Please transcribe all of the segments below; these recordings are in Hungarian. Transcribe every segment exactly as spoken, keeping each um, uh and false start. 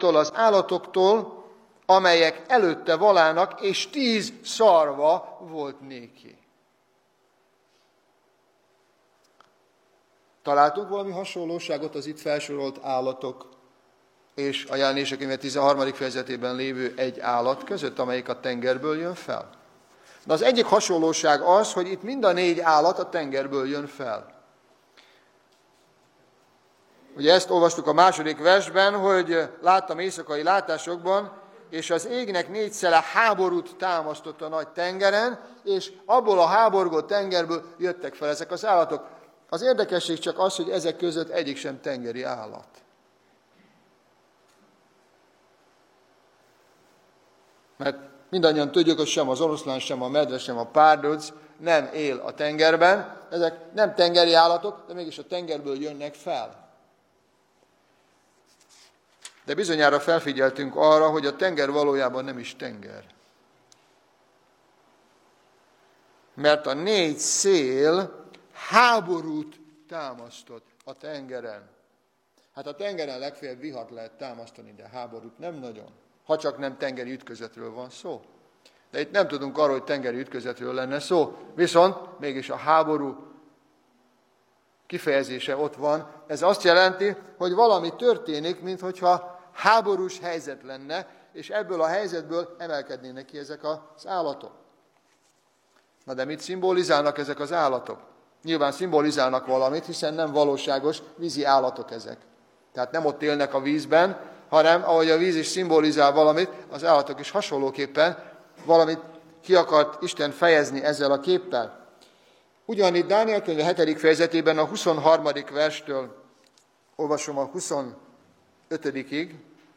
azoktól az állatoktól, amelyek előtte valának, és tíz szarva volt néki. Találtunk valami hasonlóságot az itt felsorolt állatok és a Jelenések könyve tizenharmadik fejezetében lévő egy állat között, amelyik a tengerből jön fel? De az egyik hasonlóság az, hogy itt mind a négy állat a tengerből jön fel. Ugye ezt olvastuk a második versben, hogy láttam éjszakai látásokban, és az égnek négy szele háborút támasztott a nagy tengeren, és abból a háborgó tengerből jöttek fel ezek az állatok. Az érdekesség csak az, hogy ezek között egyik sem tengeri állat. Mert mindannyian tudjuk, hogy sem az oroszlán, sem a medve, sem a párduc nem él a tengerben. Ezek nem tengeri állatok, de mégis a tengerből jönnek fel. De bizonyára felfigyeltünk arra, hogy a tenger valójában nem is tenger. Mert a négy szél háborút támasztott a tengeren. Hát a tengeren legfeljebb vihart lehet támasztani, de háborút nem nagyon. Ha csak nem tengeri ütközetről van szó. De itt nem tudunk arról, hogy tengeri ütközetről lenne szó. Viszont mégis a háború kifejezése ott van. Ez azt jelenti, hogy valami történik, minthogyha háborús helyzet lenne, és ebből a helyzetből emelkednének ki ezek az állatok. Na de mit szimbolizálnak ezek az állatok? Nyilván szimbolizálnak valamit, hiszen nem valóságos vízi állatok ezek. Tehát nem ott élnek a vízben, hanem ahogy a víz is szimbolizál valamit, az állatok is hasonlóképpen valamit ki akart Isten fejezni ezzel a képpel. Ugyanitt Dániel könyve hetedik fejezetében a huszonharmadik verstől olvasom a huszonötödikig.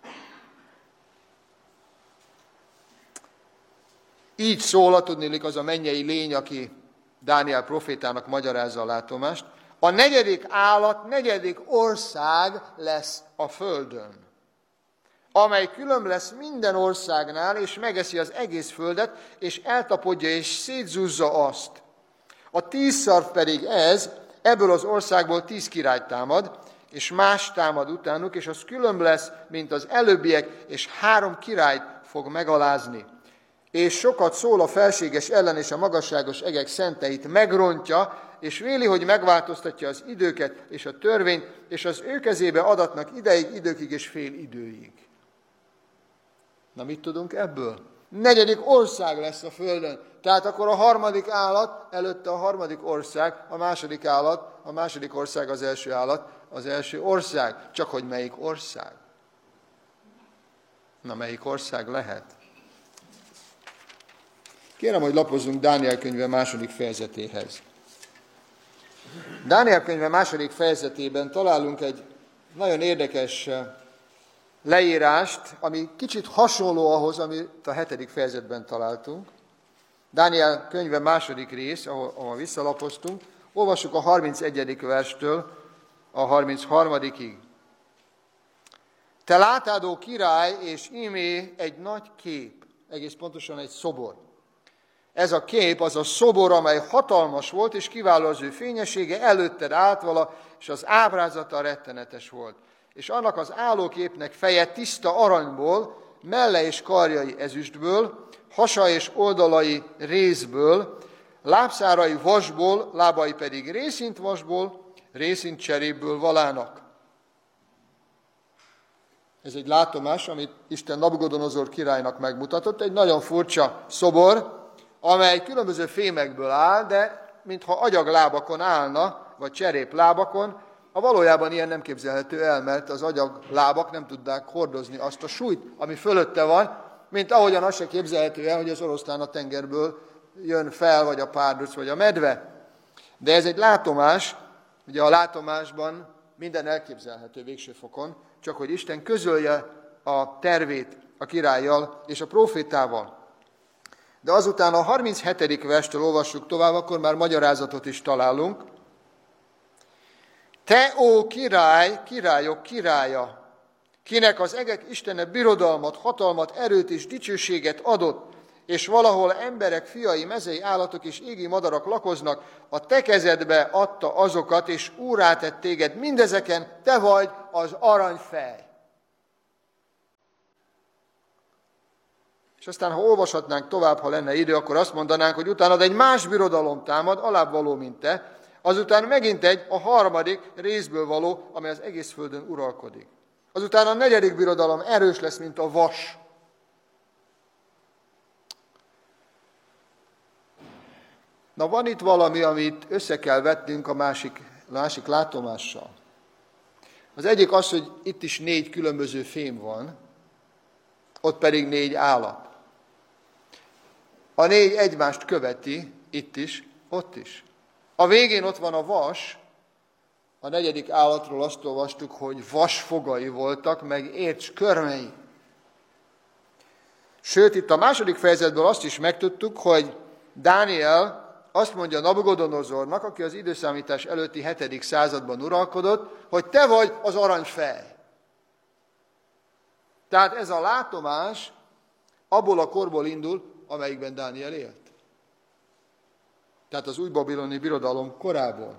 Így szól, tudniillik az a mennyei lény, aki Dániel profétának magyarázza a látomást. A negyedik állat, negyedik ország lesz a földön, amely külön lesz minden országnál, és megeszi az egész földet, és eltapodja, és szétzúzza azt. A tíz szarv pedig ez, ebből az országból tíz király támad, és más támad utánuk, és az különb lesz, mint az előbbiek, és három királyt fog megalázni. És sokat szól a felséges ellen, és a magasságos egek szenteit megrontja, és véli, hogy megváltoztatja az időket és a törvényt, és az ő kezébe adatnak ideig, időkig és fél időig. Na mit tudunk ebből? Negyedik ország lesz a földön. Tehát akkor a harmadik állat, előtte a harmadik ország, a második állat, a második ország az első állat, az első ország. Csak hogy melyik ország? Na melyik ország lehet? Kérem, hogy lapozzunk Dániel könyve második fejezetéhez. Dániel könyve második fejezetében találunk egy nagyon érdekes leírást, ami kicsit hasonló ahhoz, amit a hetedik fejezetben találtunk. Dániel könyve második rész, ahol, ahol visszalapoztunk, olvassuk a harmincegyedik verstől a harmincharmadikig. Te látád, ó király, és ímé egy nagy kép, egész pontosan egy szobor. Ez a kép az a szobor, amely hatalmas volt, és kiváló az ő fényessége, előtted állt vala, és az ábrázata rettenetes volt. És annak az állóképnek feje tiszta aranyból, melle és karjai ezüstből, hasa és oldalai rézből, lábszárai vasból, lábai pedig részint vasból, részint cserépből valának. Ez egy látomás, amit Isten Nabukodonozor királynak megmutatott, egy nagyon furcsa szobor, amely különböző fémekből áll, de mintha agyaglábakon állna, vagy cseréplábakon. A valójában ilyen nem képzelhető el, mert az agyaglábak nem tudják hordozni azt a súlyt, ami fölötte van, mint ahogyan az se képzelhető el, hogy az oroszlán a tengerből jön fel, vagy a párduc, vagy a medve. De ez egy látomás, ugye a látomásban minden elképzelhető végső fokon, csak hogy Isten közölje a tervét a királlyal és a prófétával. De azután a harminchetedik verstől olvassuk tovább, akkor már magyarázatot is találunk. Te, ó király, királyok királya, kinek az egek Istene birodalmat, hatalmat, erőt és dicsőséget adott, és valahol emberek, fiai, mezei állatok és égi madarak lakoznak, a te kezedbe adta azokat, és úrrá tett téged mindezeken, te vagy az aranyfej. És aztán, ha olvashatnánk tovább, ha lenne idő, akkor azt mondanánk, hogy utána egy más birodalom támad, alábbvaló, mint te, azután megint egy, a harmadik részből való, amely az egész földön uralkodik. Azután a negyedik birodalom erős lesz, mint a vas. Na, van itt valami, amit össze kell vetnünk a másik, másik látomással. Az egyik az, hogy itt is négy különböző fém van, ott pedig négy állat. A négy egymást követi, itt is, ott is. A végén ott van a vas, a negyedik állatról azt olvastuk, hogy vasfogai voltak, meg ércs körmei. Sőt, itt a második fejezetből azt is megtudtuk, hogy Dániel azt mondja Nabukodonozornak, aki az időszámítás előtti hetedik században uralkodott, hogy te vagy az aranyfej. Tehát ez a látomás abból a korból indul, amelyikben Dániel élt. Tehát az új babiloni birodalom korából.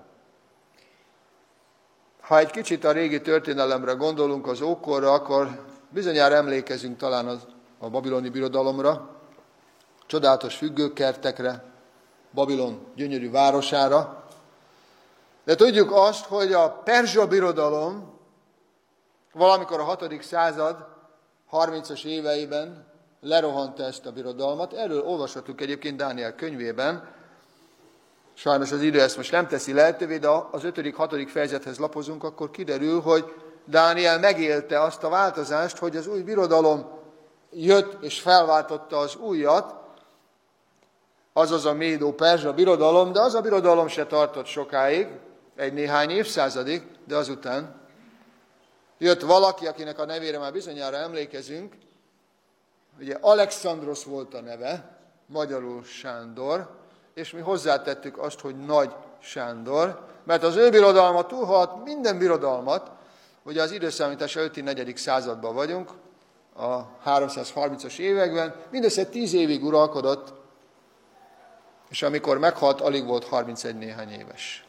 Ha egy kicsit a régi történelemre gondolunk, az ókorra, akkor bizonyára emlékezünk talán az, a babiloni birodalomra, csodálatos függőkertekre, Babilon gyönyörű városára. De tudjuk azt, hogy a perzsa birodalom valamikor a hatodik század harmincas éveiben lerohanta ezt a birodalmat. Erről olvashatunk egyébként Dániel könyvében. Sajnos az idő ezt most nem teszi lehetővé, de az ötödik hatodik fejezethez lapozunk, akkor kiderül, hogy Dániel megélte azt a változást, hogy az új birodalom jött és felváltotta az újat, azaz a médó-perzsa birodalom, de az a birodalom se tartott sokáig, egy néhány évszázadig, de azután jött valaki, akinek a nevére már bizonyára emlékezünk, ugye Alexandrosz volt a neve, magyarul Sándor, és mi hozzátettük azt, hogy Nagy Sándor, mert az ő birodalma túlhaladt minden birodalmat, ugye az időszámítás előtti negyedik században vagyunk, a háromszázharmincas években, mindössze tíz évig uralkodott, és amikor meghalt, alig volt harmincegy néhány éves.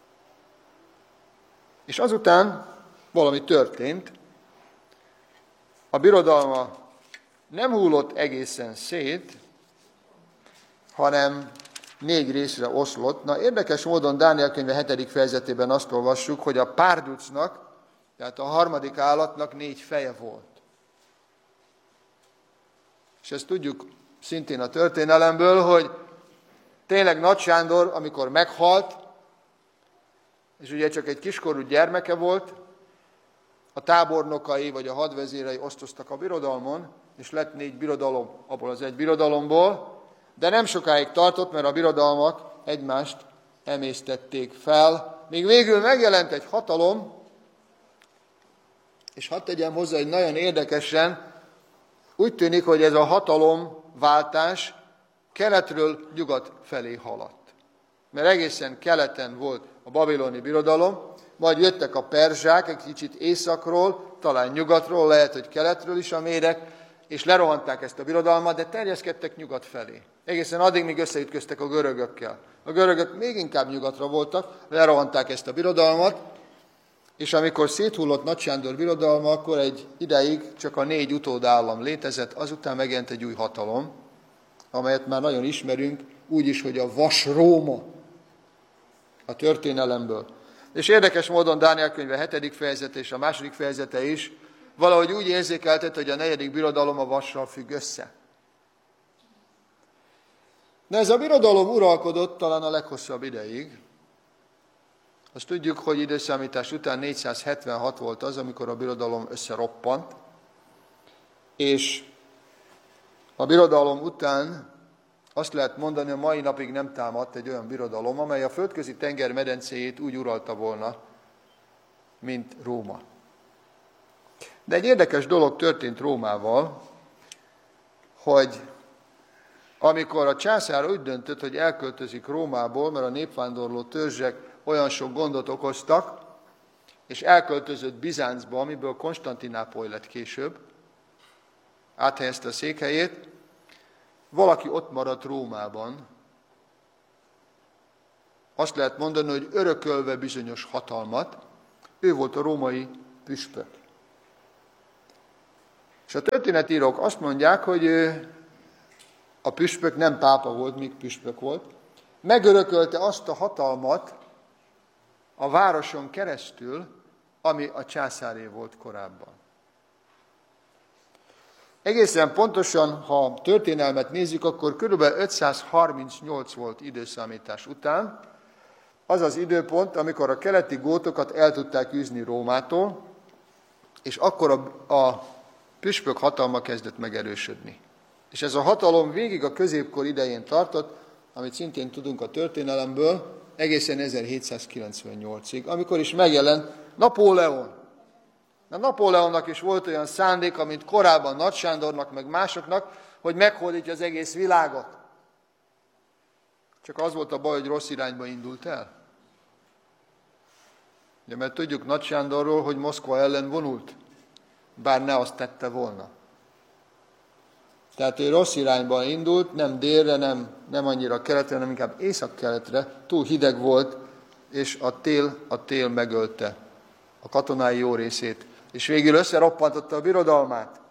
És azután valami történt, a birodalma nem hullott egészen szét, hanem négy részre oszlott. Na, érdekes módon Dániel könyve hetedik fejezetében azt olvassuk, hogy a párducnak, tehát a harmadik állatnak négy feje volt. És ezt tudjuk szintén a történelemből, hogy tényleg Nagy Sándor, amikor meghalt, és ugye csak egy kiskorú gyermeke volt, a tábornokai vagy a hadvezérei osztoztak a birodalmon, és lett négy birodalom abból az egy birodalomból, de nem sokáig tartott, mert a birodalmak egymást emésztették fel, míg végül megjelent egy hatalom, és hadd tegyem hozzá, hogy nagyon érdekesen, úgy tűnik, hogy ez a hatalomváltás keletről nyugat felé haladt. Mert egészen keleten volt a babiloni birodalom, majd jöttek a perzsák, egy kicsit északról, talán nyugatról, lehet, hogy keletről is a médek, és lerohanták ezt a birodalmat, de terjeszkedtek nyugat felé. Egészen addig, míg összeütköztek a görögökkel. A görögök még inkább nyugatra voltak, lerohanták ezt a birodalmat, és amikor széthullott Nagy Sándor birodalma, akkor egy ideig csak a négy utódállam létezett, azután megjelent egy új hatalom, amelyet már nagyon ismerünk, úgy is, hogy a Vas Róma a történelemből. És érdekes módon Dániel könyve hetedik fejezete és a második fejezete is valahogy úgy érzékeltett, hogy a negyedik birodalom a vassal függ össze. De ez a birodalom uralkodott talán a leghosszabb ideig. Azt tudjuk, hogy időszámítás után négyszázhetvenhat volt az, amikor a birodalom összeroppant, és a birodalom után azt lehet mondani, hogy a mai napig nem támadt egy olyan birodalom, amely a földközi tenger medencéjét úgy uralta volna, mint Róma. De egy érdekes dolog történt Rómával, hogy amikor a császár úgy döntött, hogy elköltözik Rómából, mert a népvándorló törzsek olyan sok gondot okoztak, és elköltözött Bizáncba, amiből Konstantinápoly lett később, áthelyezte a székhelyét, valaki ott maradt Rómában. Azt lehet mondani, hogy örökölve bizonyos hatalmat, ő volt a római püspök. És a történetírók azt mondják, hogy ő a püspök nem pápa volt, míg püspök volt, megörökölte azt a hatalmat a városon keresztül, ami a császáré volt korábban. Egészen pontosan, ha a történelmet nézzük, akkor kb. ötszázharmincnyolc volt időszámítás után, az az időpont, amikor a keleti gótokat el tudták űzni Rómától, és akkor a, a püspök hatalma kezdett megerősödni. És ez a hatalom végig a középkor idején tartott, amit szintén tudunk a történelemből, egészen ezerhétszázkilencvennyolcig, amikor is megjelent Napóleon. Na, Napóleonnak is volt olyan szándéka, mint korábban Nagy Sándornak, meg másoknak, hogy meghódítja az egész világot. Csak az volt a baj, hogy rossz irányba indult el. Ugye, mert tudjuk Nagy Sándorról, hogy Moszkva ellen vonult, bár ne azt tette volna. Tehát ő rossz irányba indult, nem délre, nem, nem annyira keletre, hanem inkább észak-keletre, túl hideg volt, és a tél, a tél megölte a katonái jó részét, és végül összeroppantotta a birodalmát.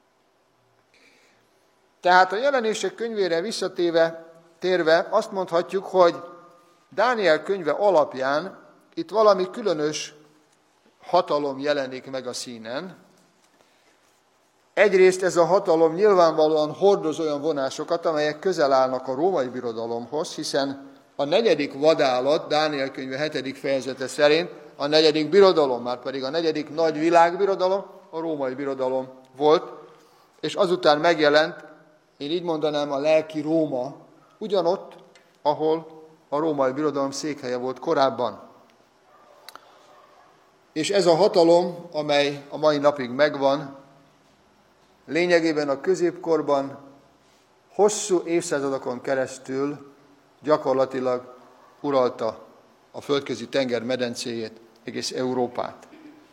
Tehát a Jelenések könyvére visszatérve, térve azt mondhatjuk, hogy Dániel könyve alapján itt valami különös hatalom jelenik meg a színen. Egyrészt ez a hatalom nyilvánvalóan hordoz olyan vonásokat, amelyek közel állnak a római birodalomhoz, hiszen a negyedik vadállat, Dániel könyve hetedik fejezete szerint a negyedik birodalom, már pedig a negyedik nagy világbirodalom a római birodalom volt, és azután megjelent, én így mondanám, a lelki Róma, ugyanott, ahol a római birodalom székhelye volt korábban. És ez a hatalom, amely a mai napig megvan, lényegében a középkorban hosszú évszázadokon keresztül gyakorlatilag uralta a földközi tenger medencéjét, egész Európát.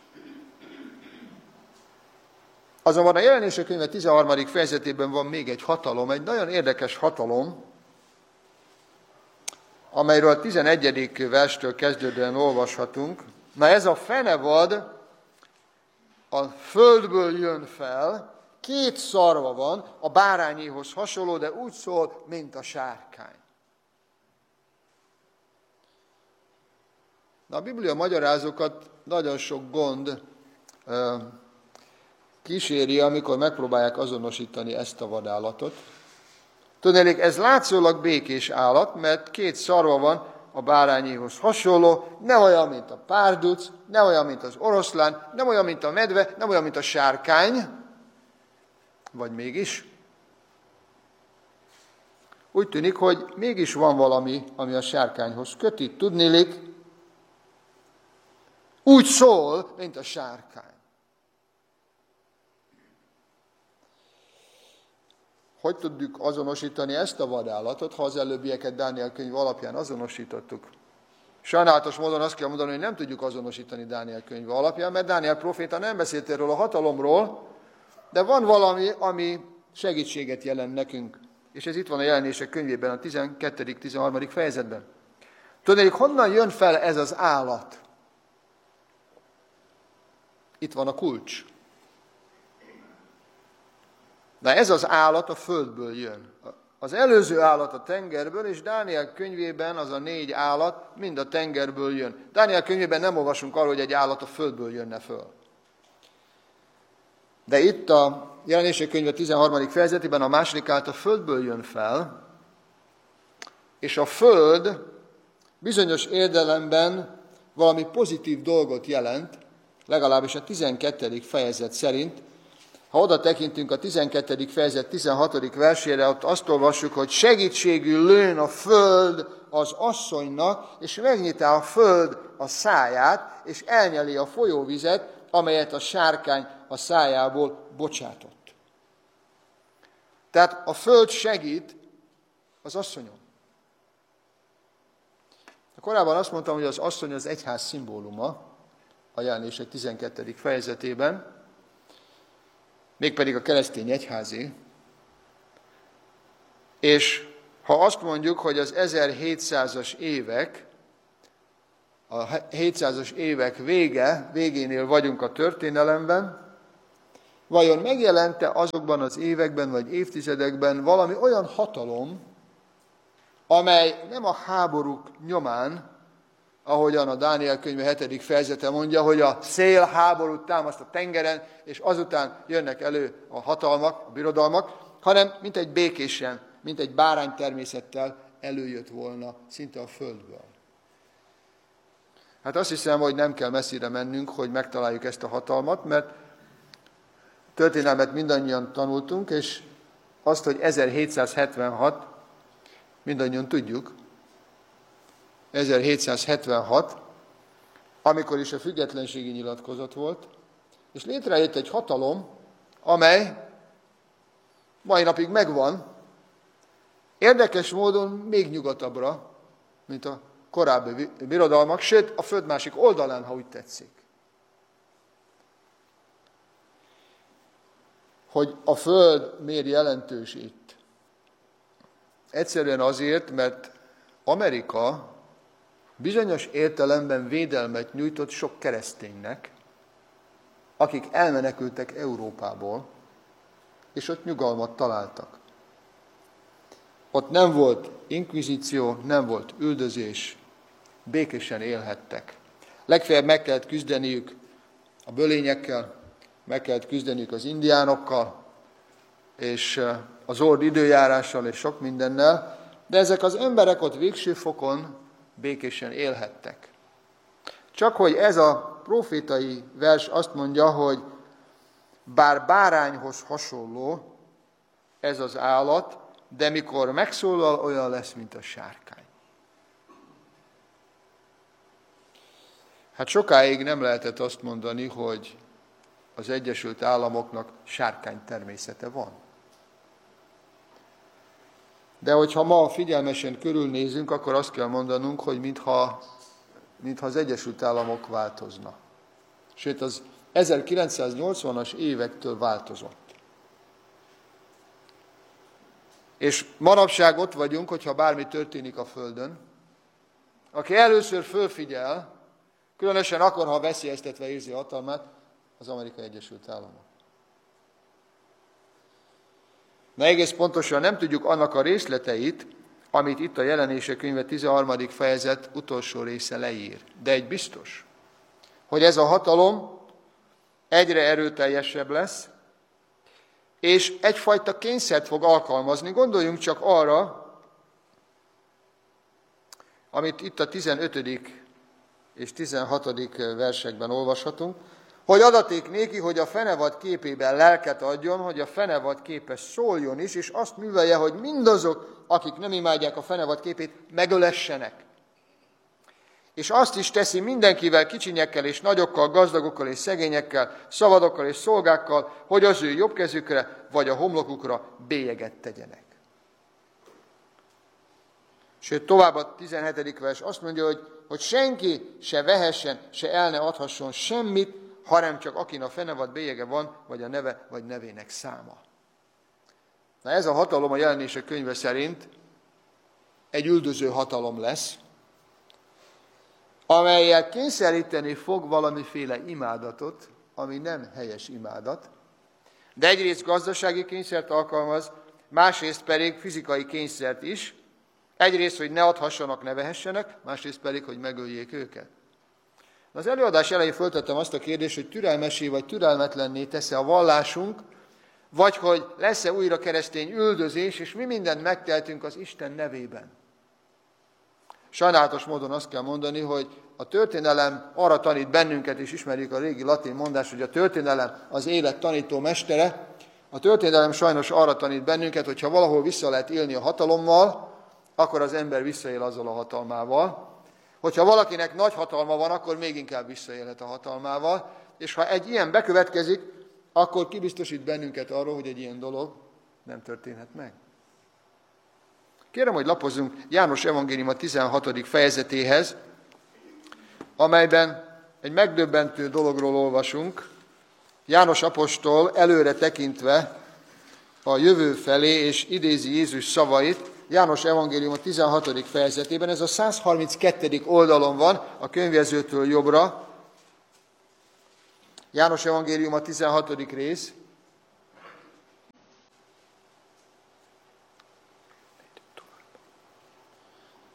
Azonban a Jelenések könyve tizenharmadik fejezetében van még egy hatalom, egy nagyon érdekes hatalom, amelyről a tizenegyedik verstől kezdődően olvashatunk. Na ez a fenevad a földből jön fel, két szarva van, a bárányéhoz hasonló, de úgy szól, mint a sárkány. Na, a Biblia magyarázókat nagyon sok gond ö, kíséri, amikor megpróbálják azonosítani ezt a vadállatot. Tudnélik, ez látszólag békés állat, mert két szarva van, a bárányéhoz hasonló, nem olyan, mint a párduc, nem olyan, mint az oroszlán, nem olyan, mint a medve, nem olyan, mint a sárkány, vagy mégis? Úgy tűnik, hogy mégis van valami, ami a sárkányhoz köti. Tudnélik, úgy szól, mint a sárkány. Hogy tudjuk azonosítani ezt a vadállatot, ha az előbbieket Dániel könyv alapján azonosítottuk? Sajnálatos módon azt kell mondani, hogy nem tudjuk azonosítani Dániel könyv alapján, mert Dániel próféta nem beszélt erről a hatalomról, de van valami, ami segítséget jelent nekünk. És ez itt van a Jelenések könyvében, a tizenkettedik tizenharmadik fejezetben. Tudnék, honnan jön fel ez az állat? Itt van a kulcs. Na ez az állat a földből jön. Az előző állat a tengerből, és Dániel könyvében az a négy állat mind a tengerből jön. Dániel könyvében nem olvasunk arról, hogy egy állat a földből jönne föl. De itt a Jelenések könyve tizenharmadik fejezetében a második állat a földből jön fel, és a föld bizonyos értelemben valami pozitív dolgot jelent, legalábbis a tizenkettedik fejezet szerint. Ha oda tekintünk a tizenkettedik fejezet tizenhatodik versére, ott azt olvassuk, hogy segítségül lőn a föld az asszonynak, és megnyitá a föld a száját, és elnyeli a folyóvizet, amelyet a sárkány a szájából bocsátott. Tehát a föld segít az asszonyon. Korábban azt mondtam, hogy az asszony az egyház szimbóluma a Jelenések tizenkettedik fejezetében, mégpedig a keresztény egyházé. És ha azt mondjuk, hogy az ezerhétszázas évek, a hétszázas évek vége, végénél vagyunk a történelemben, vajon megjelente azokban az években vagy évtizedekben valami olyan hatalom, amely nem a háborúk nyomán, ahogyan a Dániel könyve hetedik fejezete mondja, hogy a szél háborút támaszt a tengeren, és azután jönnek elő a hatalmak, a birodalmak, hanem mint egy békésen, mint egy bárány természettel előjött volna szinte a földből. Hát azt hiszem, hogy nem kell messzire mennünk, hogy megtaláljuk ezt a hatalmat, mert történelmet mindannyian tanultunk, és azt, hogy ezerhétszázhetvenhat, mindannyian tudjuk, ezerhétszázhetvenhat, amikor is a függetlenségi nyilatkozat volt, és létrejött egy hatalom, amely mai napig megvan, érdekes módon még nyugatabbra, mint a korábbi birodalmak, sőt a föld másik oldalán, ha úgy tetszik. Hogy a föld miért jelentős itt? Egyszerűen azért, mert Amerika bizonyos értelemben védelmet nyújtott sok kereszténynek, akik elmenekültek Európából, és ott nyugalmat találtak. Ott nem volt inkvizíció, nem volt üldözés, békésen élhettek. Legfeljebb meg kellett küzdeniük a bölényekkel, meg kellett küzdeniük az indiánokkal, és az ord időjárással, és sok mindennel, de ezek az emberek ott végső fokon békésen élhettek. Csak hogy ez a profétai vers azt mondja, hogy bár bárányhoz hasonló ez az állat, de mikor megszólal, olyan lesz, mint a sárkány. Hát sokáig nem lehetett azt mondani, hogy az Egyesült Államoknak sárkány természete van. De hogyha ma figyelmesen körülnézünk, akkor azt kell mondanunk, hogy mintha, mintha az Egyesült Államok változna. Sőt, az ezerkilencszáznyolcvanas évektől változott. És manapság ott vagyunk, hogyha bármi történik a Földön, aki először fölfigyel, különösen akkor, ha veszélyeztetve érzi hatalmát, az Amerikai Egyesült Államok. Na egész pontosan nem tudjuk annak a részleteit, amit itt a Jelenések könyve tizenharmadik fejezet utolsó része leír. De egy biztos, hogy ez a hatalom egyre erőteljesebb lesz, és egyfajta kényszert fog alkalmazni. Gondoljunk csak arra, amit itt a tizenötödik és tizenhatodik versekben olvashatunk, hogy adaték néki, hogy a fenevad képében lelket adjon, hogy a fenevad képe szóljon is, és azt művelje, hogy mindazok, akik nem imádják a fenevad képét, megölessenek. És azt is teszi mindenkivel, kicsinyekkel és nagyokkal, gazdagokkal és szegényekkel, szabadokkal és szolgákkal, hogy az ő jobb kezükre vagy a homlokukra bélyeget tegyenek. Sőt, tovább a tizenhetedik vers azt mondja, hogy, hogy senki se vehessen, se el ne adhasson semmit, hanem csak akin a fenevad bélyege van, vagy a neve, vagy nevének száma. Na ez a hatalom a Jelenések könyve szerint egy üldöző hatalom lesz, amellyel kényszeríteni fog valamiféle imádatot, ami nem helyes imádat, de egyrészt gazdasági kényszert alkalmaz, másrészt pedig fizikai kényszert is, egyrészt, hogy ne adhassanak, ne vehessenek, másrészt pedig, hogy megöljék őket. Az előadás elején föltettem azt a kérdést, hogy türelmessé vagy türelmetlenné tesz-e a vallásunk, vagy hogy lesz-e újra keresztény üldözés, és mi mindent megtehetünk az Isten nevében. Sajnálatos módon azt kell mondani, hogy a történelem arra tanít bennünket, és ismerjük a régi latin mondást, hogy a történelem az élet tanító mestere. A történelem sajnos arra tanít bennünket, hogy ha valahol vissza lehet élni a hatalommal, akkor az ember visszaél azzal a hatalmával. Hogyha valakinek nagy hatalma van, akkor még inkább visszaélhet a hatalmával. És ha egy ilyen bekövetkezik, akkor kibiztosít bennünket arról, hogy egy ilyen dolog nem történhet meg. Kérem, hogy lapozzunk János evangélium a tizenhatodik fejezetéhez, amelyben egy megdöbbentő dologról olvasunk. János apostol előre tekintve a jövő felé, és idézi Jézus szavait, János evangélium a tizenhatodik fejezetében, ez a százharminckettedik oldalon van, a könyvjegyzőtől jobbra. János evangélium a tizenhatodik rész,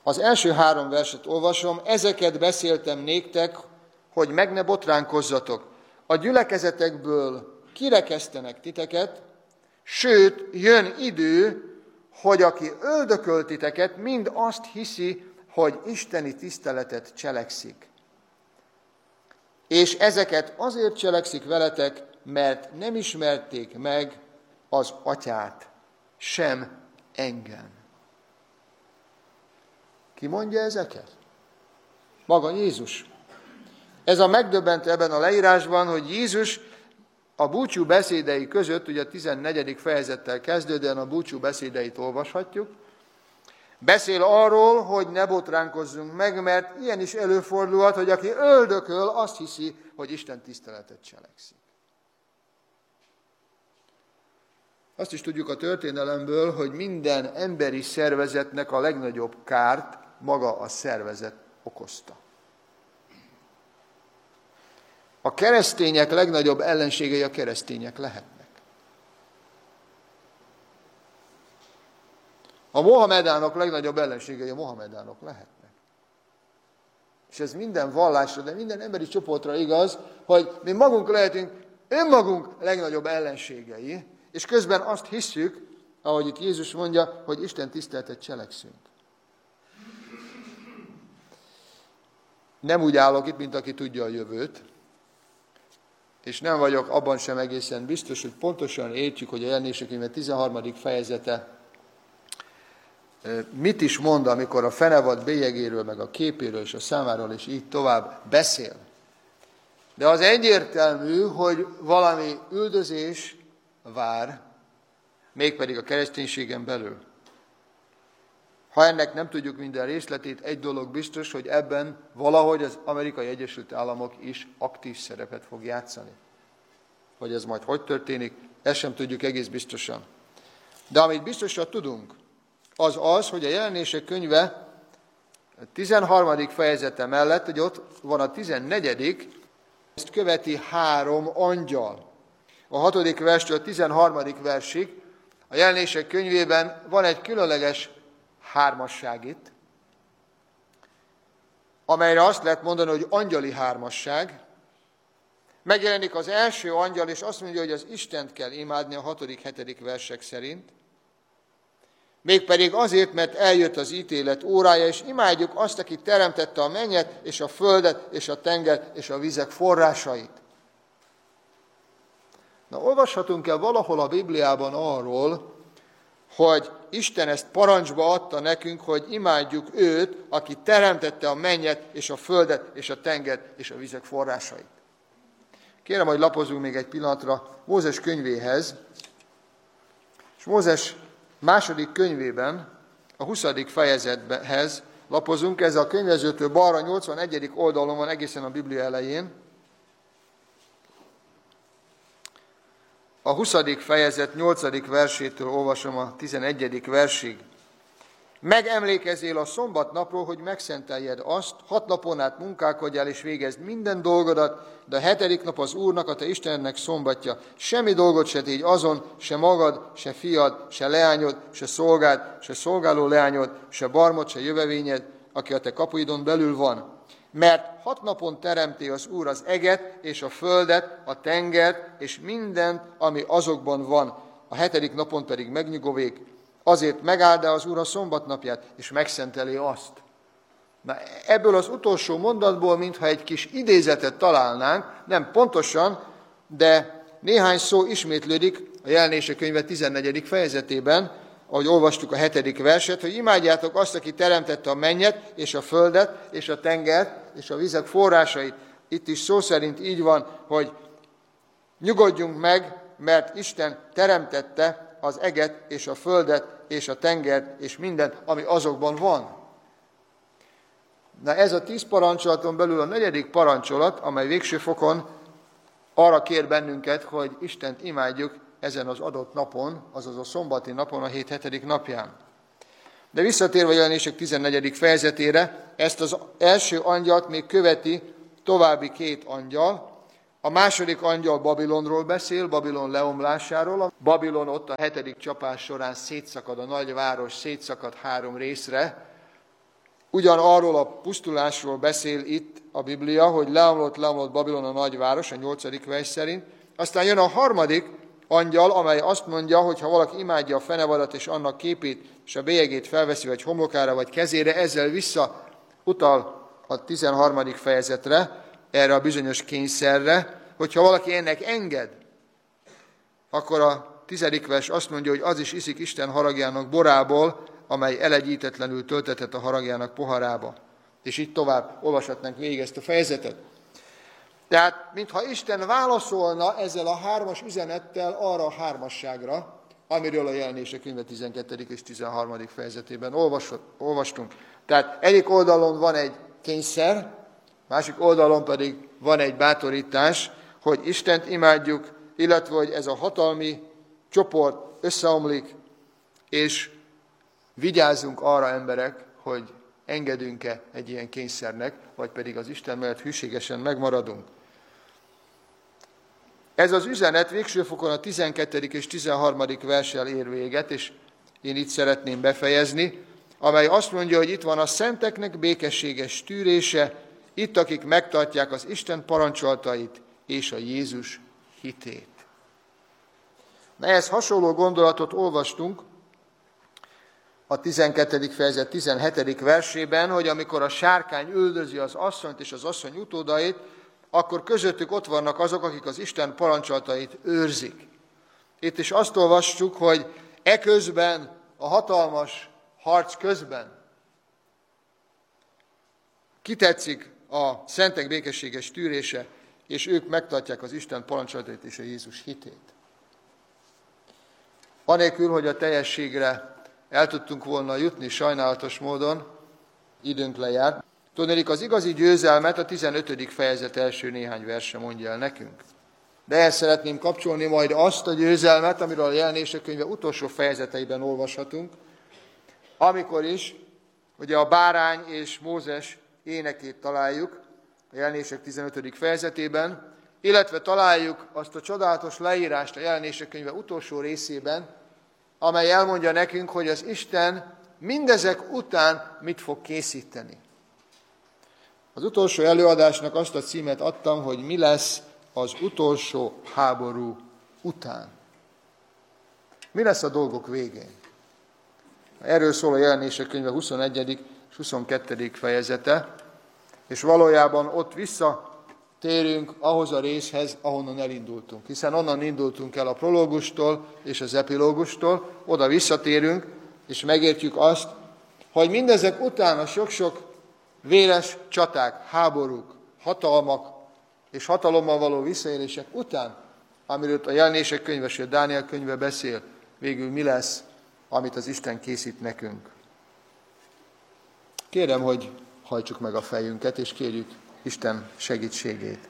Az első három verset olvasom, ezeket beszéltem néktek, hogy meg ne botránkozzatok. A gyülekezetekből kirekesztenek titeket, sőt, jön idő, hogy aki öldököl titeket, mind azt hiszi, hogy isteni tiszteletet cselekszik. És ezeket azért cselekszik veletek, mert nem ismerték meg az atyát, sem engem. Ki mondja ezeket? Maga Jézus. Ez a megdöbbentő ebben a leírásban, hogy Jézus a búcsú beszédei között, ugye a tizennegyedik fejezettel kezdődően a búcsú beszédeit olvashatjuk, beszél arról, hogy ne botránkozzunk meg, mert ilyen is előfordulhat, hogy aki öldököl, azt hiszi, hogy Isten tiszteletet cselekszik. Azt is tudjuk a történelemből, hogy minden emberi szervezetnek a legnagyobb kárt maga a szervezet okozta. A keresztények legnagyobb ellenségei a keresztények lehetnek. A mohamedánok legnagyobb ellenségei a mohamedánok lehetnek. És ez minden vallásra, de minden emberi csoportra igaz, hogy mi magunk lehetünk önmagunk legnagyobb ellenségei, és közben azt hisszük, ahogy itt Jézus mondja, hogy Isten tiszteletet cselekszünk. Nem úgy állok itt, mint aki tudja a jövőt, és nem vagyok abban sem egészen biztos, hogy pontosan értjük, hogy a Jelenések könyve tizenharmadik fejezete mit is mond, amikor a fenevad bélyegéről, meg a képéről és a számáról, és így tovább beszél. De az egyértelmű, hogy valami üldözés vár, mégpedig a kereszténységen belül. Ha ennek nem tudjuk minden részletét, egy dolog biztos, hogy ebben valahogy az Amerikai Egyesült Államok is aktív szerepet fog játszani. Hogy ez majd hogy történik, ezt sem tudjuk egész biztosan. De amit biztosan tudunk, az az, hogy a Jelenések könyve tizenharmadik fejezete mellett, hogy ott van a tizennegyedik, ezt követi három angyal. A hatodik verstől a tizenharmadik versig a Jelenések könyvében van egy különleges hármasság itt, amelyre azt lehet mondani, hogy angyali hármasság. Megjelenik az első angyal, és azt mondja, hogy az Istent kell imádni a hatodik, hetedik versek szerint. Mégpedig azért, mert eljött az ítélet órája, és imádjuk azt, aki teremtette a mennyet, és a földet, és a tengert, és a vizek forrásait. Na, olvashatunk-e valahol a Bibliában arról, hogy Isten ezt parancsba adta nekünk, hogy imádjuk őt, aki teremtette a mennyet, és a földet, és a tengert, és a vizek forrásait. Kérem, hogy lapozzunk még egy pillanatra Mózes könyvéhez, és Mózes második könyvében, a huszadik fejezethez lapozunk, ez a könyvezőtől balra nyolcvanegyedik oldalon van egészen a Biblia elején. A huszadik fejezet nyolcadik versétől olvasom a tizenegyedik versig. Megemlékezzél a szombatnapról, hogy megszenteljed azt, hat napon át munkálkodjál és végezd minden dolgodat, de a hetedik nap az Úrnak, a te Istenednek szombatja. Semmi dolgot se tégy azon, se magad, se fiad, se leányod, se szolgád, se szolgáló leányod, se barmod, se jövevényed, aki a te kapuidon belül van. Mert hat napon teremti az Úr az eget és a földet, a tengert és mindent, ami azokban van. A hetedik napon pedig megnyugovék. Azért megáldá az Úr a szombatnapját, és megszenteli azt. Na, ebből az utolsó mondatból, mintha egy kis idézetet találnánk, nem pontosan, de néhány szó ismétlődik a Jelenések könyve tizennegyedik fejezetében, ahogy olvastuk a hetedik verset, hogy imádjátok azt, aki teremtette a mennyet, és a földet, és a tengert, és a vizek forrásait. Itt is szó szerint így van, hogy nyugodjunk meg, mert Isten teremtette az eget, és a földet, és a tengert, és mindent, ami azokban van. Na, ez a tíz parancsolaton belül a negyedik parancsolat, amely végső fokon arra kér bennünket, hogy Istent imádjuk ezen az adott napon, azaz a szombati napon, a hét hetedik napján. De visszatérve a Jelenések tizennegyedik fejezetére, ezt az első angyalt még követi további két angyal. A második angyal Babilonról beszél, Babilon leomlásáról. A Babilon ott a hetedik csapás során szétszakad, a nagyváros szétszakad három részre, Ugyan arról a pusztulásról beszél itt a Biblia, hogy leomlott, leomlott Babilon a nagyváros, a nyolcadik vers szerint. Aztán jön a harmadik angyal, amely azt mondja, hogy ha valaki imádja a fenevadat és annak képét, és a bélyegét felveszi, vagy homlokára, vagy kezére, ezzel visszautal a tizenharmadik fejezetre, erre a bizonyos kényszerre, hogyha valaki ennek enged, akkor a tizedik vers azt mondja, hogy az is iszik Isten haragjának borából, amely elegyítetlenül töltetett a haragjának poharába. És így tovább olvashatnánk végig ezt a fejezetet. Tehát, mintha Isten válaszolna ezzel a hármas üzenettel arra a hármasságra, amiről a Jelenések könyve tizenkettedik és tizenharmadik fejezetében olvastunk. Tehát egyik oldalon van egy kényszer, másik oldalon pedig van egy bátorítás, hogy Istent imádjuk, illetve hogy ez a hatalmi csoport összeomlik, és vigyázzunk arra, emberek, hogy engedünk-e egy ilyen kényszernek, vagy pedig az Isten mellett hűségesen megmaradunk. Ez az üzenet végső fokon a tizenkettedik és tizenharmadik verssel ér véget, és én itt szeretném befejezni, amely azt mondja, hogy itt van a szenteknek békességes tűrése, itt akik megtartják az Isten parancsolatait és a Jézus hitét. Ehhez hasonló gondolatot olvastunk a tizenkettedik fejezet tizenhetedik versében, hogy amikor a sárkány üldözi az asszonyt és az asszony utódait, akkor közöttük ott vannak azok, akik az Isten parancsolatait őrzik. Itt is azt olvassuk, hogy eközben, a hatalmas harc közben kitetszik a szentek békességes tűrése, és ők megtartják az Isten parancsolatait és a Jézus hitét. Anélkül, hogy a teljességre el tudtunk volna jutni sajnálatos módon, időnk lejárt. Tudnék, az igazi győzelmet a tizenötödik fejezet első néhány verse mondja el nekünk. De ehhez szeretném kapcsolni majd azt a győzelmet, amiről a Jelenések könyve utolsó fejezeteiben olvashatunk, amikor is ugye a bárány és Mózes énekét találjuk a Jelenések tizenötödik fejezetében, illetve találjuk azt a csodálatos leírást a Jelenések könyve utolsó részében, amely elmondja nekünk, hogy az Isten mindezek után mit fog készíteni. Az utolsó előadásnak azt a címet adtam, hogy mi lesz az utolsó háború után. Mi lesz a dolgok végén? Erről szól a Jelenések könyve huszonegyedik és huszonkettedik fejezete, és valójában ott visszatérünk ahhoz a részhez, ahonnan elindultunk. Hiszen onnan indultunk el a prológustól és az epilógustól, oda visszatérünk, és megértjük azt, hogy mindezek után a sok-sok véres csaták, háborúk, hatalmak és hatalommal való visszaélések után, amiről a Jelenések könyve, sőt Dániel könyve beszél, végül mi lesz, amit az Isten készít nekünk. Kérem, hogy hajtsuk meg a fejünket, és kérjük Isten segítségét.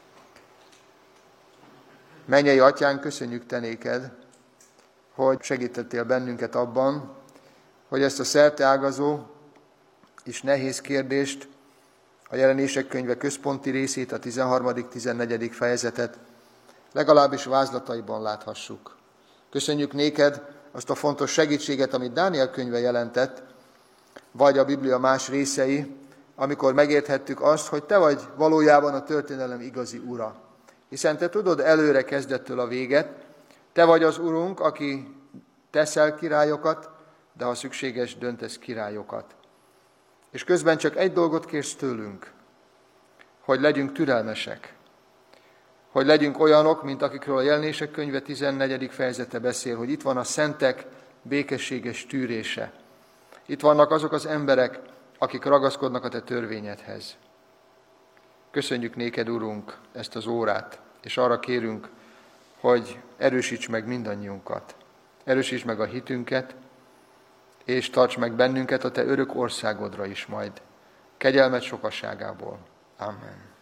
Mennyei Atyánk, köszönjük Te néked, hogy segítettél bennünket abban, hogy ezt a szerteágazó és nehéz kérdést, a Jelenések könyve központi részét, a tizenharmadik tizennegyedik fejezetet legalábbis vázlataiban láthassuk. Köszönjük néked azt a fontos segítséget, amit Dániel könyve jelentett, vagy a Biblia más részei, amikor megérthettük azt, hogy Te vagy valójában a történelem igazi ura. Hiszen Te tudod előre kezdettől a véget, Te vagy az Urunk, aki teszel királyokat, de ha szükséges, döntesz királyokat. És közben csak egy dolgot kérsz tőlünk, hogy legyünk türelmesek, hogy legyünk olyanok, mint akikről a Jelenések könyve tizennegyedik fejezete beszél, hogy itt van a szentek békességes tűrése. Itt vannak azok az emberek, akik ragaszkodnak a Te törvényedhez. Köszönjük néked, Urunk, ezt az órát, és arra kérünk, hogy erősíts meg mindannyiunkat. Erősíts meg a hitünket, és tarts meg bennünket a Te örök országodra is majd, kegyelmed sokasságából. Amen.